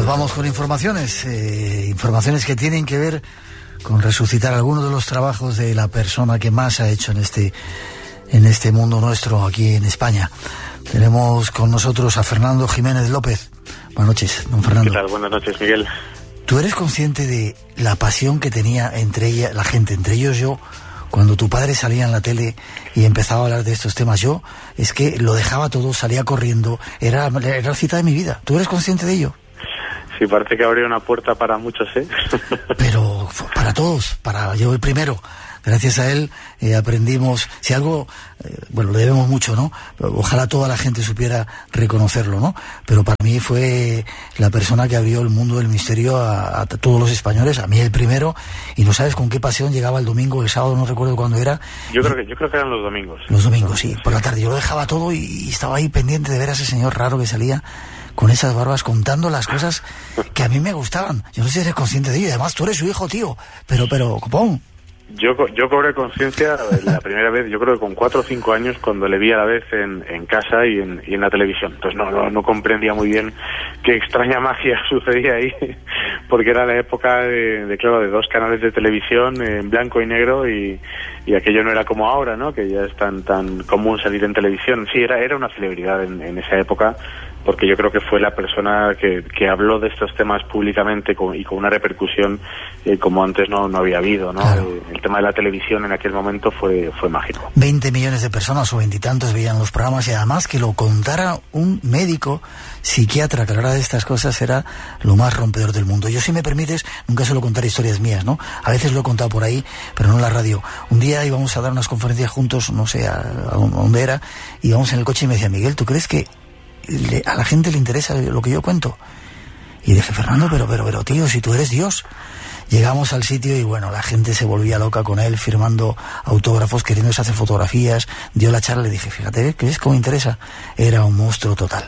nos vamos con informaciones que tienen que ver con resucitar algunos de los trabajos de la persona que más ha hecho en este mundo nuestro aquí en España. Tenemos con nosotros a Fernando Jiménez López. Buenas noches, don Fernando. ¿Qué tal? Buenas noches, Miguel. ¿Tú eres consciente de la pasión que tenía la gente, entre ellos yo, cuando tu padre salía en la tele y empezaba a hablar de estos temas? Yo es que lo dejaba todo, salía corriendo, era la cita de mi vida. ¿Tú eres consciente de ello? Sí, parece que abrió una puerta para muchos, ¿eh? Pero para todos, yo el primero. Gracias a él aprendimos, si algo, le debemos mucho, ¿no? Ojalá toda la gente supiera reconocerlo, ¿no? Pero para mí fue la persona que abrió el mundo del misterio a todos los españoles, a mí el primero, y no sabes con qué pasión llegaba el domingo, el sábado, no recuerdo cuándo era. Yo creo que eran los domingos. Los domingos, sí, por la tarde. Yo lo dejaba todo y estaba ahí pendiente de ver a ese señor raro que salía con esas barbas contando las cosas que a mí me gustaban. Yo no sé si eres consciente de ello, además tú eres su hijo, tío, pero, copón. Yo cobré conciencia la primera vez, yo creo que con 4 o 5 años, cuando le vi a la vez en casa y en la televisión. Entonces no comprendía muy bien qué extraña magia sucedía ahí, porque era la época de 2 canales de televisión en blanco y negro y aquello no era como ahora, ¿no? Que ya es tan común salir en televisión. Sí, era una celebridad en esa época, porque yo creo que fue la persona que habló de estos temas públicamente y con una repercusión como antes no había habido, ¿no? Claro. El tema de la televisión en aquel momento fue mágico. 20 millones de personas o 20 y tantos veían los programas, y además que lo contara un médico psiquiatra que hablara de estas cosas era lo más rompedor del mundo. Yo, si me permites, nunca suelo contar historias mías, ¿no? A veces lo he contado por ahí, pero no en la radio. Un día íbamos a dar unas conferencias juntos, no sé a dónde era, íbamos en el coche y me decía: Miguel, ¿tú crees que a la gente le interesa lo que yo cuento? Y dije: Fernando, pero tío, si tú eres Dios. Llegamos al sitio y bueno, la gente se volvía loca con él, firmando autógrafos, queriéndose hacer fotografías. Dio la charla y le dije: fíjate, ¿crees cómo interesa? Era un monstruo total.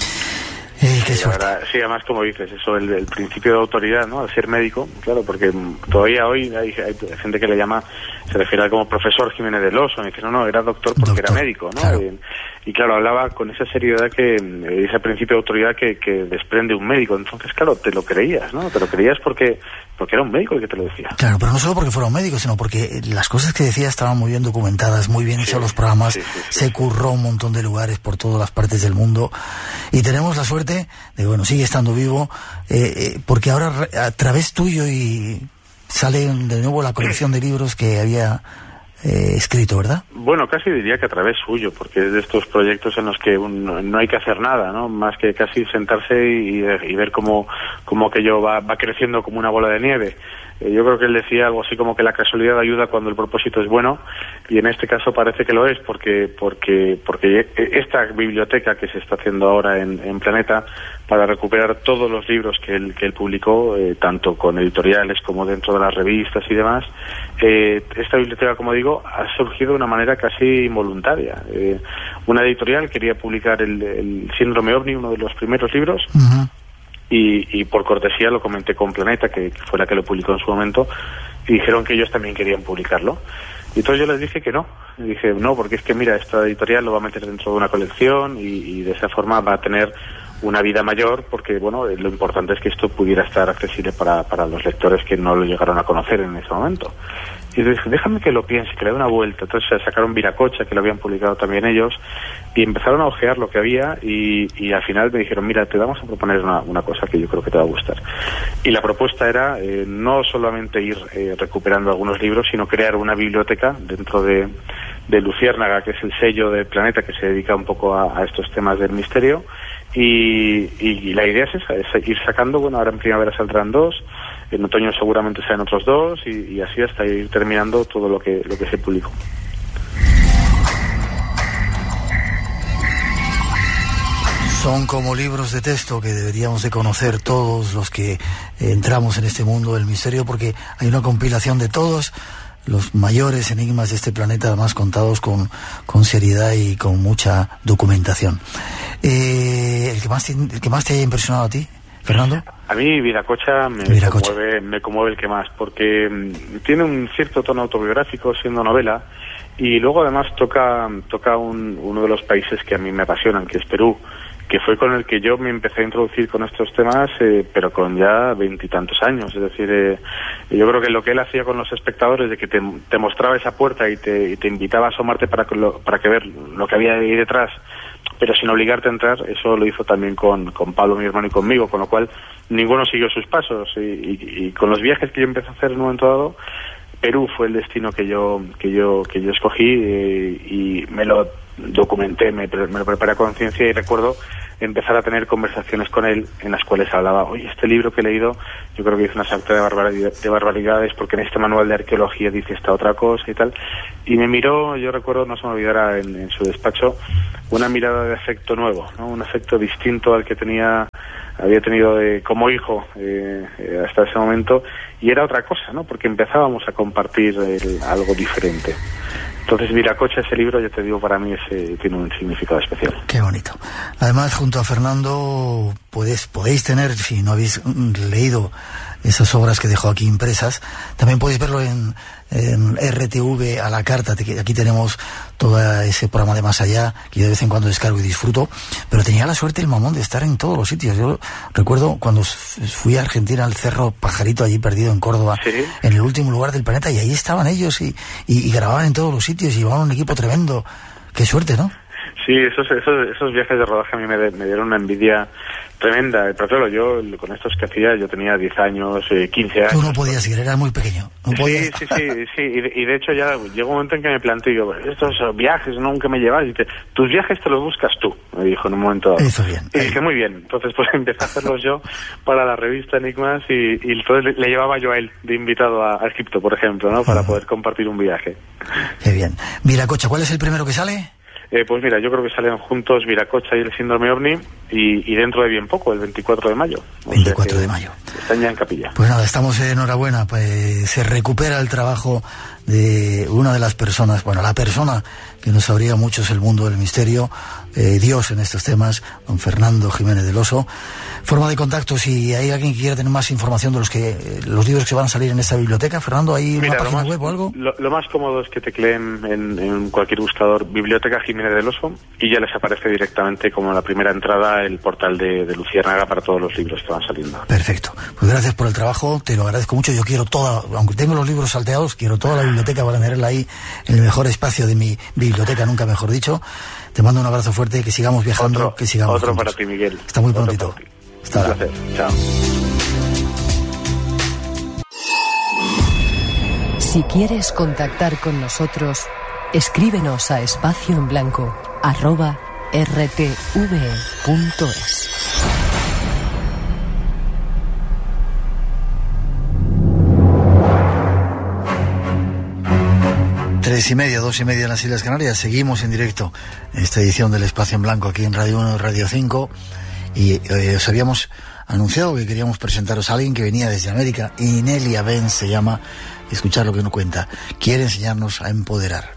Qué suerte. Sí, además, como dices, eso, el principio de autoridad, ¿no? Al ser médico, claro, porque todavía hoy hay gente que le llama, se refiere a como profesor Jiménez del Oso, y dice: no, era doctor porque era médico, ¿no? Claro. Y claro, hablaba con esa seriedad ese principio de autoridad que desprende un médico. Entonces, claro, te lo creías, ¿no? Te lo creías porque era un médico el que te lo decía. Claro, pero no solo porque fuera un médico, sino porque las cosas que decía estaban muy bien documentadas, muy bien hechos los programas, se curró un montón de lugares por todas las partes del mundo, y tenemos la suerte de, bueno, sigue estando vivo, porque ahora a través tuyo y sale de nuevo la colección de libros que había escrito, ¿verdad? Bueno, casi diría que a través suyo, porque es de estos proyectos en los que no hay que hacer nada, ¿no? Más que casi sentarse y ver cómo aquello va creciendo como una bola de nieve. Yo creo que él decía algo así como que la casualidad ayuda cuando el propósito es bueno, y en este caso parece que lo es, porque esta biblioteca que se está haciendo ahora en Planeta para recuperar todos los libros que él publicó, tanto con editoriales como dentro de las revistas y demás, esta biblioteca, como digo, ha surgido de una manera casi involuntaria. Una editorial quería publicar el Síndrome OVNI, uno de los primeros libros. Uh-huh. Y por cortesía lo comenté con Planeta, que fue la que lo publicó en su momento, y dijeron que ellos también querían publicarlo. Y entonces yo les dije que no. Y dije: no, porque es que mira, esta editorial lo va a meter dentro de una colección y de esa forma va a tener una vida mayor, porque bueno, lo importante es que esto pudiera estar accesible para los lectores que no lo llegaron a conocer en ese momento. Y dije: déjame que lo piense, que le dé una vuelta. Entonces sacaron Viracocha, que lo habían publicado también ellos, y empezaron a ojear lo que había, y al final me dijeron: mira, te vamos a proponer una cosa que yo creo que te va a gustar. Y la propuesta era no solamente ir recuperando algunos libros, sino crear una biblioteca dentro de Luciérnaga, que es el sello de Planeta que se dedica un poco a estos temas del misterio, y la idea es esa, es ir sacando, bueno, ahora en primavera saldrán 2, en otoño seguramente sean otros 2, y así hasta ir terminando todo lo que se publicó. Son como libros de texto que deberíamos de conocer todos los que entramos en este mundo del misterio, porque hay una compilación de todos los mayores enigmas de este planeta, además contados con seriedad y con mucha documentación. ¿El que más te haya impresionado a ti, Fernando? A mí Viracocha me conmueve el que más, porque tiene un cierto tono autobiográfico siendo novela, y luego además toca uno de los países que a mí me apasionan, que es Perú, que fue con el que yo me empecé a introducir con estos temas, pero con ya 20 y tantos años. Es decir, yo creo que lo que él hacía con los espectadores, de que te mostraba esa puerta y te invitaba a asomarte para que ver lo que había ahí detrás, pero sin obligarte a entrar, eso lo hizo también con Pablo, mi hermano, y conmigo, con lo cual ninguno siguió sus pasos. Y con los viajes que yo empecé a hacer en un momento dado, Perú fue el destino que yo escogí, y me lo documenté, me lo preparé a conciencia, y recuerdo empezar a tener conversaciones con él en las cuales hablaba: oye, este libro que he leído, yo creo que es una sarta de barbaridades, porque en este manual de arqueología dice esta otra cosa y tal. Y me miró, yo recuerdo, no se me olvidará, en su despacho, una mirada de afecto nuevo, ¿no? Un afecto distinto al que había tenido como hijo hasta ese momento, y era otra cosa, ¿no? Porque empezábamos a compartir algo diferente. Entonces, Viracocha, ese libro, ya te digo, para mí tiene un significado especial. Qué bonito. Además, junto a Fernando, podéis tener, si no habéis leído esas obras que dejó aquí impresas, también podéis verlo en RTV a la carta. Aquí tenemos todo ese programa de Más Allá, que yo de vez en cuando descargo y disfruto, pero tenía la suerte, el mamón, de estar en todos los sitios. Yo recuerdo cuando fui a Argentina, al Cerro Pajarito, allí perdido en Córdoba, ¿sí?, en el último lugar del planeta, y ahí estaban ellos y grababan en todos los sitios, y llevaban un equipo tremendo. Qué suerte, ¿no? Sí, esos viajes de rodaje a mí me dieron una envidia tremenda. Pero claro, yo con estos que hacía, yo tenía 10 años, 15 años. Tú no podías ir, eras muy pequeño. No podías... Sí. Y de hecho ya llegó un momento en que me planteé, digo, estos viajes nunca me llevas, y tus viajes te los buscas tú, me dijo en un momento dado. Eso bien. Y dije, muy bien. Entonces pues empecé a hacerlos yo para la revista Enigmas, y entonces le llevaba yo a él de invitado a Egipto, por ejemplo, ¿no? Para poder compartir un viaje. Qué bien. Viracocha, ¿cuál es el primero que sale? Pues mira, yo creo que salen juntos Viracocha y el síndrome OVNI, y dentro de bien poco, el 24 de mayo. 24 de mayo. Están ya en capilla. Pues nada, estamos enhorabuena. Pues se recupera el trabajo de una de las personas, bueno, la persona que nos abría mucho el mundo del misterio, Dios en estos temas, don Fernando Jiménez del Oso. Forma de contacto, si hay alguien que quiera tener más información de los libros que van a salir en esta biblioteca, Fernando, ¿hay una página web o algo? Lo más cómodo es que tecleen en cualquier buscador Biblioteca Jiménez del Oso, y ya les aparece directamente como la primera entrada el portal de Luciérnaga para todos los libros que van saliendo. Perfecto. Pues gracias por el trabajo, te lo agradezco mucho. Yo quiero aunque tengo los libros salteados, quiero toda la biblioteca para tenerla ahí en el mejor espacio de mi biblioteca, nunca mejor dicho. Te mando un abrazo fuerte, que sigamos viajando, que sigamos Otro juntos. para ti, Miguel. Hasta muy prontito. Hasta ahora. Un placer. Chao. Si quieres contactar con nosotros, escríbenos a espacioenblanco@rtve.es. Tres y media, 2:30 en las Islas Canarias. Seguimos en directo en esta edición del Espacio en Blanco aquí en Radio 1 y Radio 5. Y os habíamos anunciado que queríamos presentaros a alguien que venía desde América. Inelia Ben se llama. Escuchar lo que nos cuenta. Quiere enseñarnos a empoderar.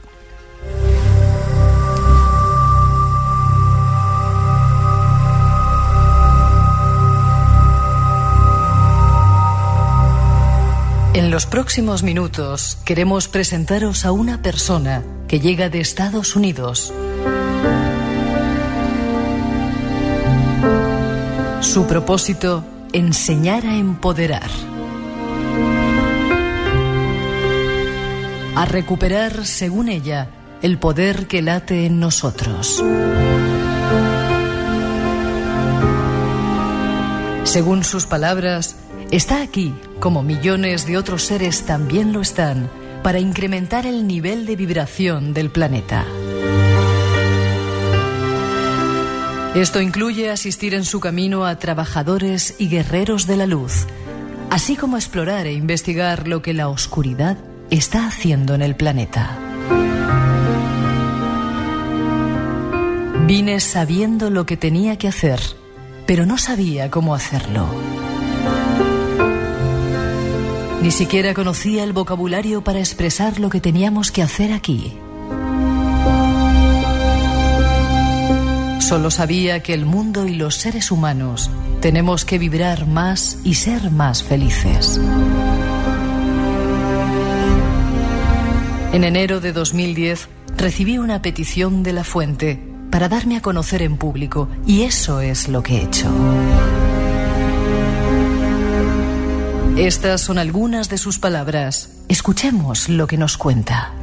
En los próximos minutos queremos presentaros a una persona que llega de Estados Unidos. Su propósito, enseñar a empoderar. A recuperar, según ella, el poder que late en nosotros. Según sus palabras, está aquí, como millones de otros seres también lo están, para incrementar el nivel de vibración del planeta. Esto incluye asistir en su camino a trabajadores y guerreros de la luz, así como explorar e investigar lo que la oscuridad está haciendo en el planeta. Vine sabiendo lo que tenía que hacer, pero no sabía cómo hacerlo. Ni siquiera conocía el vocabulario para expresar lo que teníamos que hacer aquí. Solo sabía que el mundo y los seres humanos tenemos que vibrar más y ser más felices. En enero de 2010 recibí una petición de la fuente para darme a conocer en público, y eso es lo que he hecho. Estas son algunas de sus palabras. Escuchemos lo que nos cuenta.